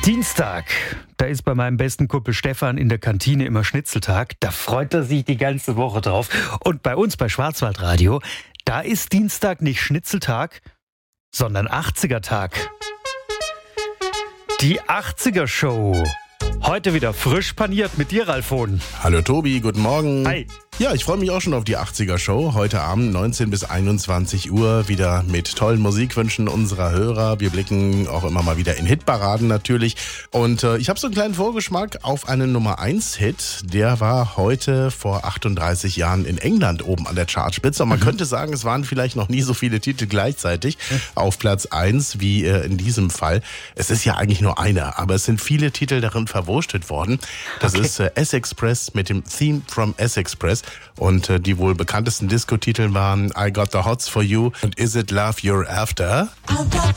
Dienstag, da ist bei meinem besten Kumpel Stefan in der Kantine immer Schnitzeltag. Da freut er sich die ganze Woche drauf. Und bei uns bei Schwarzwaldradio, da ist Dienstag nicht Schnitzeltag, sondern 80er-Tag. Die 80er-Show. Heute wieder frisch paniert mit dir, Ralfon. Hallo Tobi, guten Morgen. Hi. Ja, ich freue mich auch schon auf die 80er-Show. Heute Abend 19 bis 21 Uhr wieder mit tollen Musikwünschen unserer Hörer. Wir blicken auch immer mal wieder in Hitparaden natürlich. Und ich habe so einen kleinen Vorgeschmack auf einen Nummer-1-Hit. Der war heute vor 38 Jahren in England oben an der Chartspitze. Und man könnte sagen, es waren vielleicht noch nie so viele Titel gleichzeitig auf Platz 1 wie in diesem Fall. Es ist ja eigentlich nur einer, aber es sind viele Titel darin verwurstet worden. Das ist S-Express mit dem Theme from S-Express. Und die wohl bekanntesten Disco-Titel waren I Got the Hots for You und Is It Love You're After?